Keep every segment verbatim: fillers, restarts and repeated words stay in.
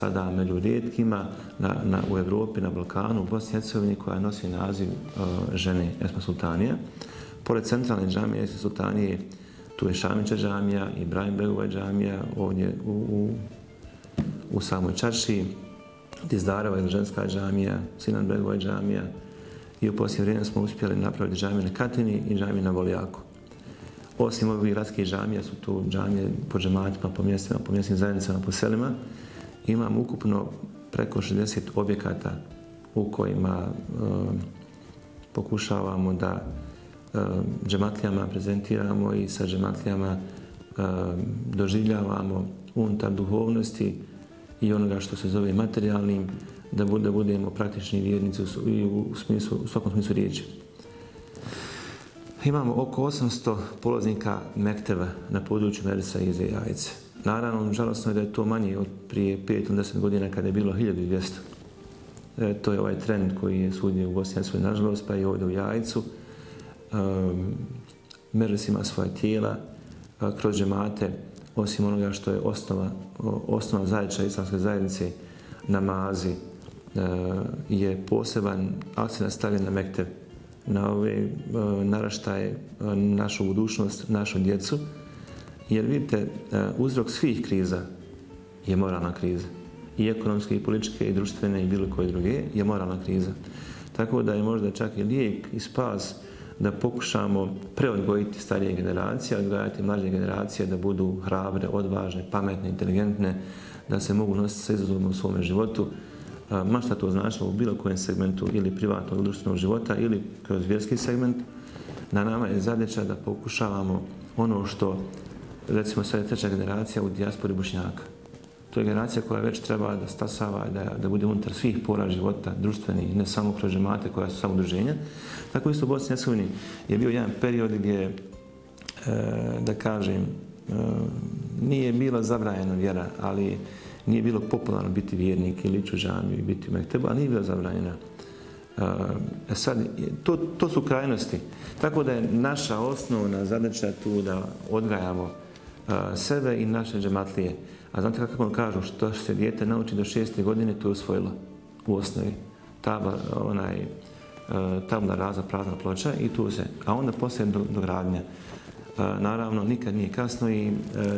sada među rijetkima na, na, u Evropi, na Balkanu, u Bosni i Hercegovini koja nosi naziv uh, žene Esma Sultanija. Pored centralne džamije Esme Sultanije, tu je Šamića džamija, Ibrahim Begova džamija, ovdje u, u, u samoj Čaršiji, Dizdareva ili ženska džamija, Sinan Begova džamija i u posljednje vrijeme smo uspjeli napraviti džamiju na Katini i džamiju na Voljaku. Osim ovih gradskih džamija su tu džamije po džematima, po mjestima, po mjesnim zajednicama, po selima. Imamo ukupno preko šezdeset objekata u kojima e, pokušavamo da e, džematlijama prezentiramo i sa džematlijama e, doživljavamo unutar duhovnosti i onoga što se zove materijalnim, da, bude, da budemo praktični vjernici u, u, u, smislu, u svakom smislu riječi. Imamo oko osamsto polaznika mekteba na području Medresa Ize Jajce. Naravno, žalostno je da je to manje od prije pet ili deset godina kada je bilo hiljadu dvjesto. E, to je ovaj trend koji je svugdje u Bosni i Hercegovini, nažalost, pa i ovdje u Jajcu. Um, Medres ima svoje tijela a, kroz džemate, osim onoga što je osnova, osnova zajedničke islamske zajednice, namazi, a, je poseban akcent stavljen na mekteb, na ove a, naraštaje, a, našu budućnost, našu djecu. Jer vidite, uzrok svih kriza je moralna kriza. I ekonomske, i političke, i društvene, i bilo koje druge je moralna kriza. Tako da je možda čak i lijek i spas da pokušamo preodgojiti starije generacije, odgojati mlađe generacije da budu hrabre, odvažne, pametne, inteligentne, da se mogu nositi sa izazovima u svome životu. Ma šta to značilo u bilo kojem segmentu ili privatnog ili društvenog života ili kroz vjerski segment. Na nama je zadaća da pokušavamo ono što recimo sad je treća generacija u dijaspori Bošnjaka. To je generacija koja već treba da stasava, da, da bude unutar svih pora života, društvenih, ne samo kroz džemate koja su samo udruženja. Tako isto u Bosni i Hercegovini je bio jedan period gdje, e, da kažem, e, nije bila zabranjena vjera, ali nije bilo popularno biti vjernik ili ići u džamiju i biti u mektebu, ali nije bila zabranjena. E, sad, to, to su krajnosti. Tako da je naša osnovna zadaća tu da odgajamo sebe i naše džematlije. A znate kako vam kažu, što se dijete nauči do šeste godine, to je usvojilo u osnovi. Tabla, onaj, tabla raza, prazna ploča i tu se. A onda poslije dogradnja. Naravno, nikad nije kasno i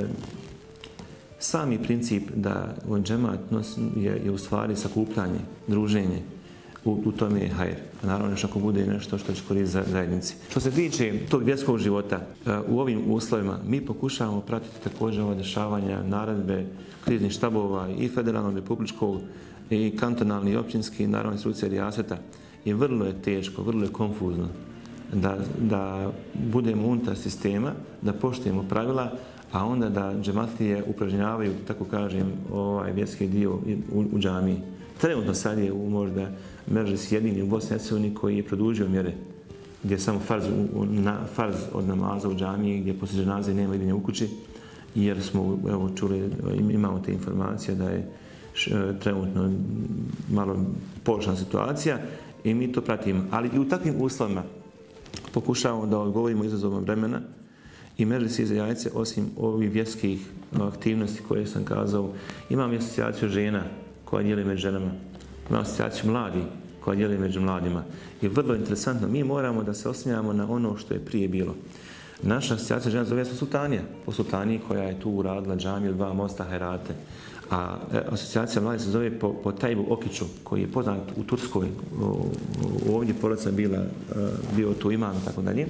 sami princip da džemat je, je u stvari sakupljanje, druženje. U, u tome je hajr. A naravno još ako bude nešto što će koristiti za zajednici. Što se tiče tog vjerskog života, u ovim uslovima mi pokušavamo pratiti također ova dešavanja, naredbe kriznih štabova i federalnog, republičkog, i kantonalni, i općinski, i naravno institucija rijaseta. I vrlo je teško, vrlo je konfuzno da, da budemo unutar sistema, da poštujemo pravila, a onda da džematlije upražnjavaju, tako kažem, ovaj vjerski dio u, u džamiji. Trenutno sad je u možda Medres jedini u Bosni i Hercegovini koji je produžio mjere gdje je samo farz, na, farz od namaza u džamiji, gdje poslije dženaze nema jedinje u kući, jer smo evo, čuli, imamo te informacije da je š, trenutno malo položena situacija i mi to pratimo. Ali i u takvim uslovima pokušavamo da odgovorimo izazovima vremena i Medres Ize Jajce, osim ovih vjerskih aktivnosti koje sam kazao, imam asocijaciju žena koja dijeli među ženama. Imamo asocijaciju mladi koja dijeli među mladima. I vrlo interesantno, mi moramo da se oslanjamo na ono što je prije bilo. Naša asocijacija žena zove Esma Sultanija, po Sultaniji koja je tu uradila džamiju, dva mosta, Herate. A asocijacija mladi se zove po, po Tajbu Okiću, koji je poznat u Turskoj. Ovdje porodica bila, bio tu imam i tako dalje.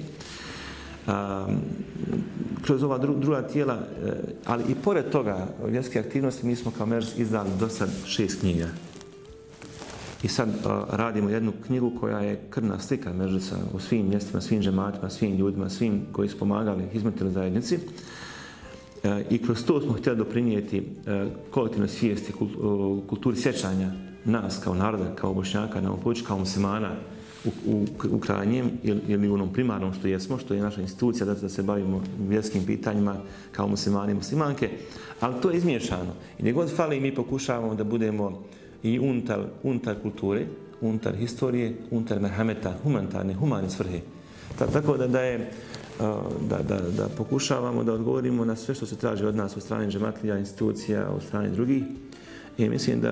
Kroz ova dru, druga tijela, ali i pored toga vjerske aktivnosti mi smo kao Medres izdali do sad šest knjiga. I sad uh, radimo jednu knjigu koja je krvna slika Medresa u svim mjestima, svim džematima, svim ljudima, svim koji su pomagali, izmetili zajednici. Uh, I kroz to smo htjeli doprinijeti uh, kolektivnoj svijesti, kulturi sjećanja nas kao naroda, kao Bošnjaka, na području, kao muslimana u, u, u krajnjem ili, ili u onom primarnom što jesmo, što je naša institucija da, da se bavimo vjerskim pitanjima kao muslimani i muslimanke. Ali to je izmiješano. I gdje god fali mi pokušavamo da budemo i unutar, unutar kulture, unutar historije, unutar merhameta, humanitarne, humane svrhe. Ta, tako da, da, je, da, da, da pokušavamo da odgovorimo na sve što se traži od nas od strane džematlija, institucija, od strane drugih. I mislim da